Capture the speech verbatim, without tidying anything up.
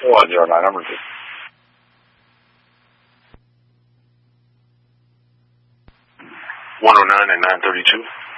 What your line number two? one oh nine and nine thirty-two.